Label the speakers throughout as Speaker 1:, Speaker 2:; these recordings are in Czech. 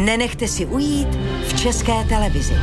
Speaker 1: nenechte si ujít v České televizi.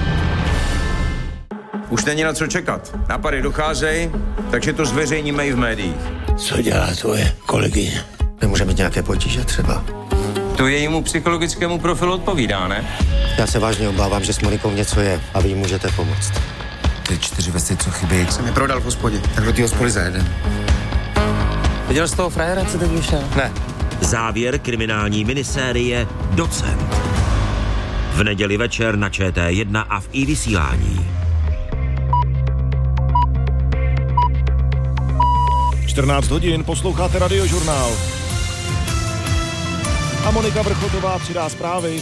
Speaker 2: Už není na co čekat. Napady docházejí, takže to zveřejníme i v médiích.
Speaker 3: Co dělá tvoje kolegyně?
Speaker 4: Nemůže mít nějaké potíže třeba?
Speaker 2: To jejímu psychologickému profilu odpovídá, ne?
Speaker 4: Já se vážně obávám, že s Monikou něco je a vy jí můžete pomoct.
Speaker 5: Ty 4 vesty, co chybí,
Speaker 4: jsem je prodal v hospodě, tak do té hospody za jeden.
Speaker 5: Viděl jsi toho frajera, co teď vyšel?
Speaker 4: Ne.
Speaker 6: Závěr kriminální minisérie Docent. V neděli večer na ČT1 a v iVysílání.
Speaker 7: 14 hodin, posloucháte Radiožurnál. A Monika Vrchotová přidá zprávy.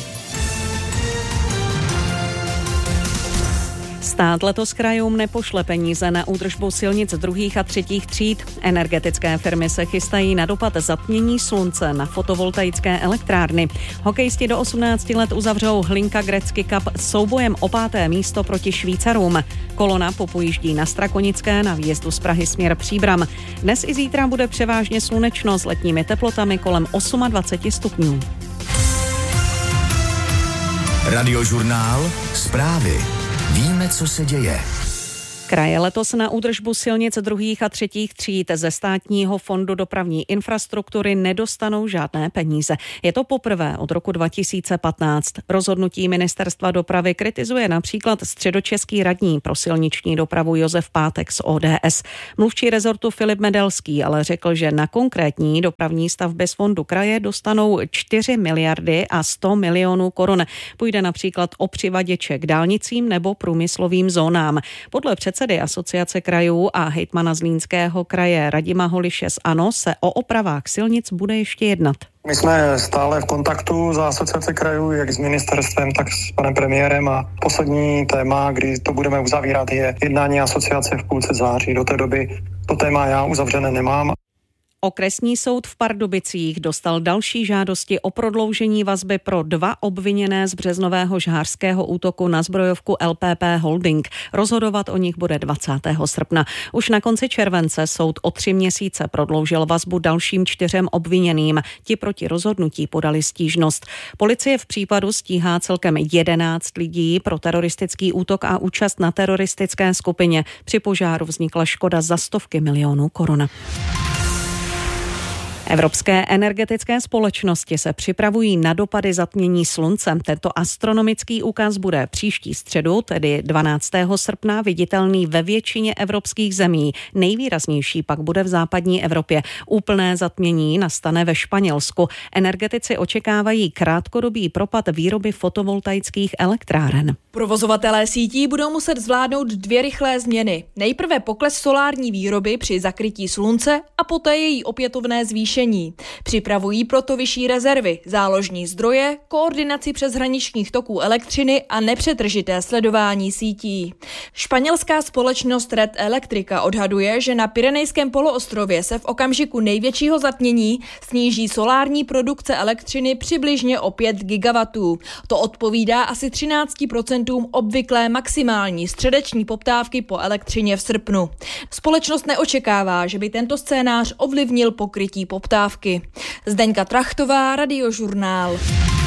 Speaker 8: Stát letos krajům nepošle peníze na údržbu silnic 2. a 3. tříd. Energetické firmy se chystají na dopad zatmění slunce na fotovoltaické elektrárny. Hokejisti do 18 let uzavřou Hlinka Gretzky Cup s soubojem o 5. místo proti Švýcarům. Kolona popojíždí na Strakonické na výjezdu z Prahy směr Příbram. Dnes i zítra bude převážně slunečno s letními teplotami kolem 28 stupňů.
Speaker 9: Radiožurnál, zprávy. Víme, co se děje.
Speaker 8: Kraje letos na údržbu silnic 2. a 3. tříd ze Státního fondu dopravní infrastruktury nedostanou žádné peníze. Je to poprvé od roku 2015. Rozhodnutí ministerstva dopravy kritizuje například středočeský radní pro silniční dopravu Josef Pátek z ODS. Mluvčí rezortu Filip Medelský ale řekl, že na konkrétní dopravní stavby z fondu kraje dostanou 4 miliardy a 100 milionů korun. Půjde například o přivaděče k dálnicím nebo průmyslovým zónám. Podle předsedy Asociace krajů a hejtmana Zlínského kraje Radima Holiše z ANO se o opravách silnic bude ještě jednat.
Speaker 10: My jsme stále v kontaktu za Asociace krajů, jak s ministerstvem, tak s panem premiérem a poslední téma, kdy to budeme uzavírat, je jednání asociace v půlce září. Do té doby to téma já uzavřené nemám.
Speaker 8: Okresní soud v Pardubicích dostal další žádosti o prodloužení vazby pro 2 obviněné z březnového žhářského útoku na zbrojovku LPP Holding. Rozhodovat o nich bude 20. srpna. Už na konci července soud o 3 měsíce prodloužil vazbu dalším 4 obviněným. Ti proti rozhodnutí podali stížnost. Policie v případu stíhá celkem 11 lidí pro teroristický útok a účast na teroristické skupině. Při požáru vznikla škoda za stovky milionů korun. Evropské energetické společnosti se připravují na dopady zatmění slunce. Tento astronomický úkaz bude příští středu, tedy 12. srpna, viditelný ve většině evropských zemí. Nejvýraznější pak bude v západní Evropě. Úplné zatmění nastane ve Španělsku. Energetici očekávají krátkodobý propad výroby fotovoltaických elektráren.
Speaker 11: Provozovatelé sítí budou muset zvládnout 2 rychlé změny. Nejprve pokles solární výroby při zakrytí slunce a poté její opětovné zvýšení. Připravují proto vyšší rezervy, záložní zdroje, koordinaci přeshraničních toků elektřiny a nepřetržité sledování sítí. Španělská společnost Red Electrica odhaduje, že na Pyrenejském poloostrově se v okamžiku největšího zatmění sníží solární produkce elektřiny přibližně o 5 gigawatů. To odpovídá asi 13% obvyklé maximální středeční poptávky po elektřině v srpnu. Společnost neočekává, že by tento scénář ovlivnil pokrytí poptávky. Zdeňka Trachtová, Radiožurnál.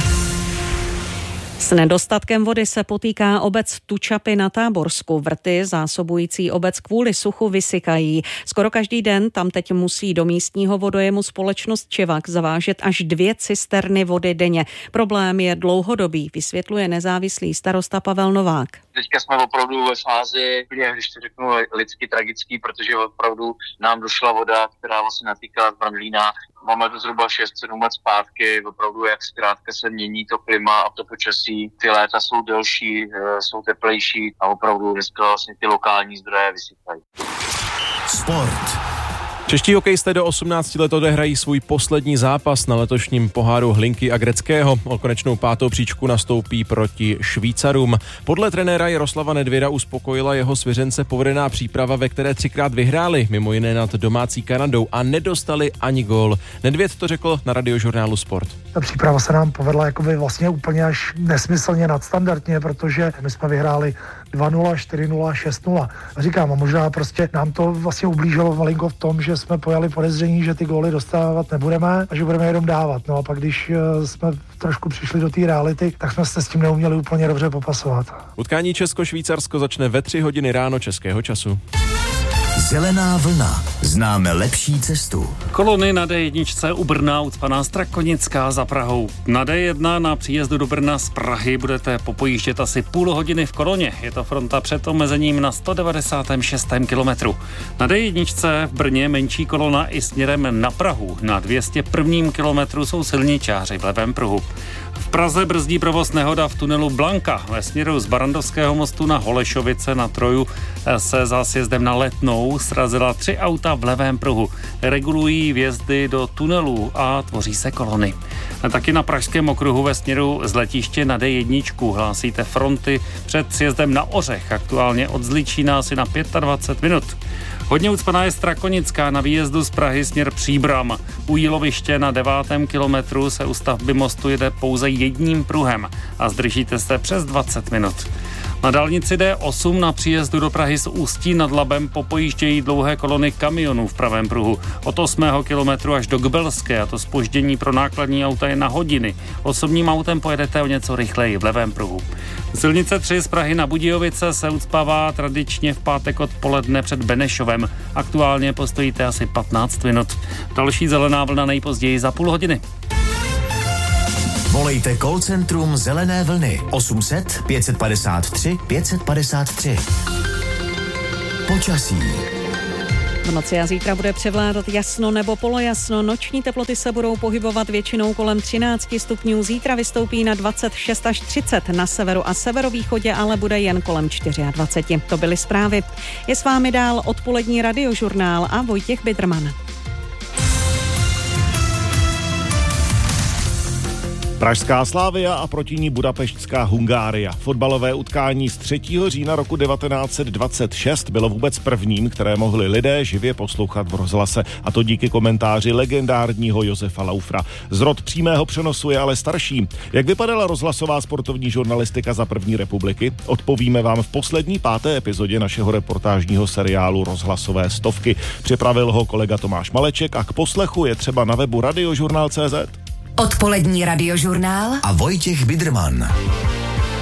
Speaker 8: S nedostatkem vody se potýká obec Tučapy na Táborsku. Vrty zásobující obec kvůli suchu vysykají. Skoro každý den tam teď musí do místního vodojemu společnost Čivak zavážet až 2 cisterny vody denně. Problém je dlouhodobý, vysvětluje nezávislý starosta Pavel Novák.
Speaker 12: Teďka jsme opravdu ve fázi, když to řeknu lidsky tragický, protože opravdu nám došla voda, která vlastně natýkala z Brandlína. Máme to zhruba 6-7 let zpátky, opravdu jak zkrátka se mění to klima a to počasí. Ty léta jsou delší, jsou teplejší a opravdu dneska vlastně ty lokální zdroje vysychají.
Speaker 9: Sport.
Speaker 7: Čeští hokejisté do 18 let odehrají svůj poslední zápas na letošním poháru Hlinky a Greckého. O konečnou 5. příčku nastoupí proti Švýcarům. Podle trenéra Jaroslava Nedvěda uspokojila jeho svěřence povedená příprava, ve které 3krát vyhráli, mimo jiné nad domácí Kanadou, a nedostali ani gól. Nedvěd to řekl na Radiožurnálu Sport.
Speaker 13: Ta příprava se nám povedla jakoby vlastně úplně až nesmyslně nadstandardně, protože my jsme vyhráli 2-0, 4-0, 6-0. A říkám, a možná prostě nám to vlastně ublížilo malinko v tom, že jsme pojali podezření, že ty góly dostávat nebudeme a že budeme jenom dávat. No a pak, když jsme trošku přišli do té reality, tak jsme se s tím neuměli úplně dobře popasovat.
Speaker 7: Utkání Česko-Švýcarsko začne ve 3 hodiny ráno českého času.
Speaker 9: Zelená vlna. Známe lepší cestu.
Speaker 14: Kolony na D1 u Brna ucpaná Strakonická za Prahou. Na D1 na příjezdu do Brna z Prahy budete popojíždět asi půl hodiny v koloně. Je to fronta před omezením na 196. kilometru. Na D1 v Brně menší kolona i směrem na Prahu. Na 201. kilometru jsou silničáři v levém pruhu. V Praze brzdí provoz nehoda v tunelu Blanka. Ve směru z Barandovského mostu na Holešovice na Troju se za sjezdem na Letnou srazila 3 auta v levém pruhu. Regulují vjezdy do tunelů a tvoří se kolony. A taky na Pražském okruhu ve směru z letiště na D1 hlásíte fronty před sjezdem na Ořech. Aktuálně od Zličína asi na 25 minut. Hodně ucpaná je Strakonická na výjezdu z Prahy směr Příbram. U Jíloviště na 9. kilometru se u stavby mostu jede pouze jedním pruhem a zdržíte se přes 20 minut. Na dálnici D8 na příjezdu do Prahy z Ústí nad Labem popojíždějí dlouhé kolony kamionů v pravém pruhu. Od 8. kilometru až do Gbelské a to zpoždění pro nákladní auta je na hodiny. Osobním autem pojedete o něco rychleji v levém pruhu. Silnice 3 z Prahy na Budějovice se ucpává tradičně v pátek odpoledne před Benešovem. Aktuálně postojíte asi 15 minut. Další zelená vlna nejpozději za půl hodiny.
Speaker 9: Volejte call centrum Zelené vlny 800 553 553. Počasí.
Speaker 8: V noci a zítra bude převládat jasno nebo polojasno. Noční teploty se budou pohybovat většinou kolem 13 stupňů. Zítra vystoupí na 26 až 30. Na severu a severovýchodě ale bude jen kolem 24. To byly zprávy. Je s vámi dál odpolední radiožurnál a Vojtěch Bidrman.
Speaker 15: Pražská Slavia a proti ní budapeštská Hungária. Fotbalové utkání z 3. října roku 1926 bylo vůbec prvním, které mohli lidé živě poslouchat v rozhlase, a to díky komentáři legendárního Josefa Laufra. Zrod přímého přenosu je ale starší. Jak vypadala rozhlasová sportovní žurnalistika za první republiky? Odpovíme vám v poslední 5. epizodě našeho reportážního seriálu Rozhlasové stovky. Připravil ho kolega Tomáš Maleček a k poslechu je třeba na webu radiožurnál.cz.
Speaker 1: Odpolední radiožurnál
Speaker 9: a Vojtěch Bidrman.